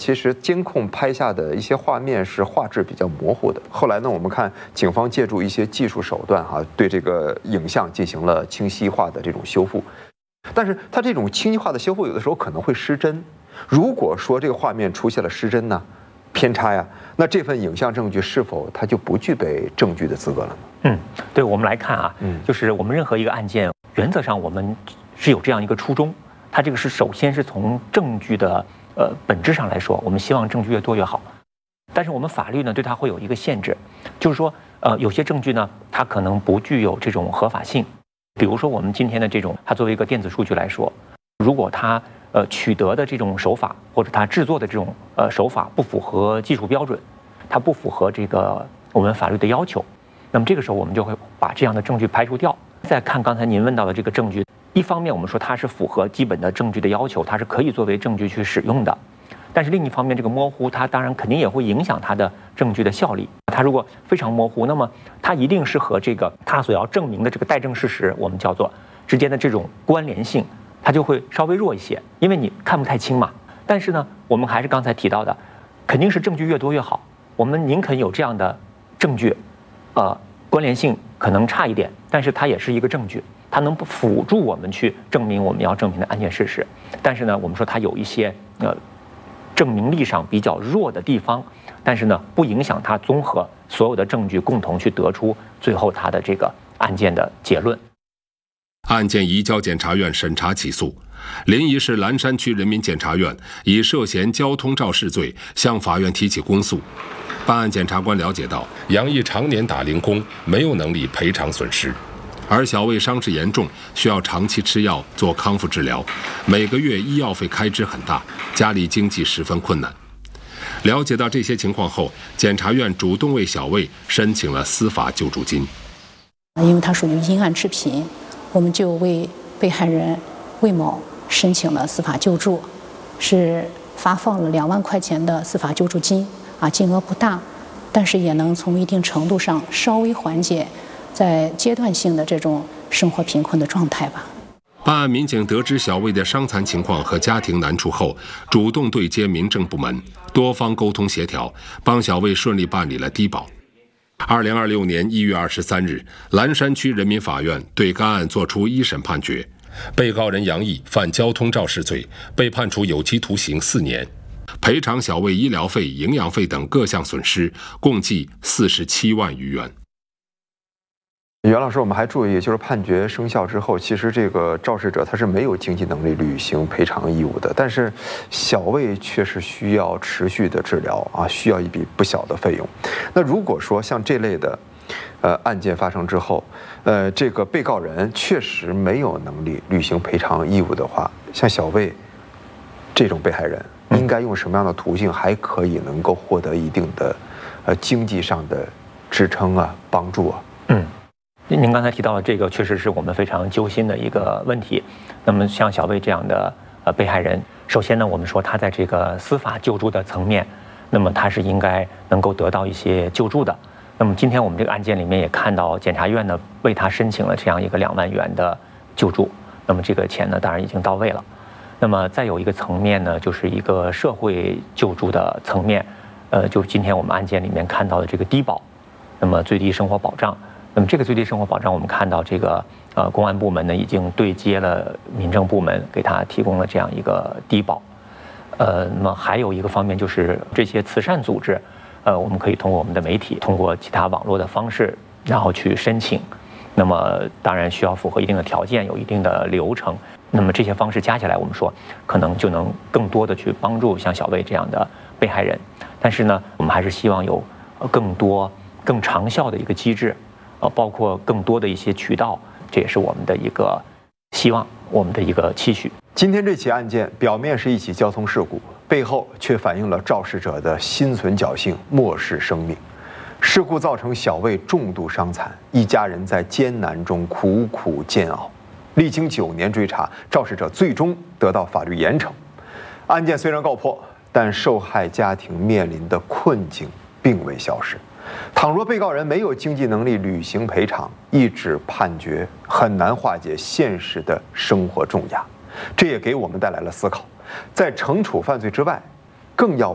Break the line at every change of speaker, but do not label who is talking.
其实监控拍下的一些画面是画质比较模糊的。后来呢，我们看警方借助一些技术手段对这个影像进行了清晰化的这种修复。但是它这种清晰化的修复有的时候可能会失真。如果说这个画面出现了失真呢、偏差呀，那这份影像证据是否它就不具备证据的资格了呢？
对，我们来看就是我们任何一个案件，原则上我们是有这样一个初衷，它这个是首先是从证据的本质上来说，我们希望证据越多越好。但是我们法律呢对它会有一个限制，就是说有些证据呢它可能不具有这种合法性。比如说我们今天的这种，它作为一个电子数据来说，如果它取得的这种手法或者它制作的这种手法不符合技术标准，它不符合这个我们法律的要求，那么这个时候我们就会把这样的证据排除掉。再看刚才您问到的这个证据，一方面我们说它是符合基本的证据的要求，它是可以作为证据去使用的，但是另一方面这个模糊它当然肯定也会影响它的证据的效力。它如果非常模糊，那么它一定是和这个它所要证明的这个待证事实，我们叫做之间的这种关联性，它就会稍微弱一些，因为你看不太清嘛。但是呢，我们还是刚才提到的，肯定是证据越多越好。我们宁肯有这样的证据，关联性可能差一点，但是它也是一个证据，它能辅助我们去证明我们要证明的案件事实。但是呢，我们说它有一些证明力上比较弱的地方，但是呢，不影响它综合所有的证据共同去得出最后它的这个案件的结论。
案件移交检察院审查起诉，临沂市蓝山区人民检察院以涉嫌交通肇事罪向法院提起公诉。办案检察官了解到，杨毅常年打零工，没有能力赔偿损失，而小魏伤势严重，需要长期吃药做康复治疗，每个月医药费开支很大，家里经济十分困难。了解到这些情况后，检察院主动为小魏申请了司法救助金。
因为他属于因案致贫，我们就为被害人魏某申请了司法救助，是发放了2万块钱的司法救助金金额不大，但是也能从一定程度上稍微缓解在阶段性的这种生活贫困的状态吧。
办案民警得知小魏的伤残情况和家庭难处后，主动对接民政部门，多方沟通协调，帮小魏顺利办理了低保。2026年1月23日，蓝山区人民法院对该案作出一审判决，被告人杨毅犯交通肇事罪，被判处有期徒刑4年，赔偿小魏医疗费、营养费等各项损失，共计47万余元。
袁老师，我们还注意，就是判决生效之后，其实这个肇事者他是没有经济能力履行赔偿义务的，但是小魏却是需要持续的治疗需要一笔不小的费用。那如果说像这类的案件发生之后，这个被告人确实没有能力履行赔偿义务的话，像小魏这种被害人，应该用什么样的途径还可以能够获得一定的经济上的支撑帮助
您刚才提到的这个，确实是我们非常揪心的一个问题。那么像小魏这样的被害人，首先呢，我们说他在这个司法救助的层面，那么他是应该能够得到一些救助的。那么今天我们这个案件里面也看到，检察院呢为他申请了这样一个2万元的救助，那么这个钱呢当然已经到位了。那么再有一个层面呢，就是一个社会救助的层面，就是今天我们案件里面看到的这个低保，那么最低生活保障。那么这个最低生活保障，我们看到这个公安部门呢已经对接了民政部门，给他提供了这样一个低保。那么还有一个方面就是这些慈善组织，我们可以通过我们的媒体，通过其他网络的方式，然后去申请。那么当然需要符合一定的条件，有一定的流程。那么这些方式加起来，我们说可能就能更多的去帮助像小魏这样的被害人。但是呢，我们还是希望有更多、更长效的一个机制。包括更多的一些渠道，这也是我们的一个希望，我们的一个期许。
今天这起案件表面是一起交通事故，背后却反映了肇事者的心存侥幸，漠视生命。事故造成小魏重度伤残，一家人在艰难中苦苦煎熬。历经9年追查，肇事者最终得到法律严惩。案件虽然告破，但受害家庭面临的困境并未消失。倘若被告人没有经济能力履行赔偿，一纸判决很难化解现实的生活重压。这也给我们带来了思考，在惩处犯罪之外，更要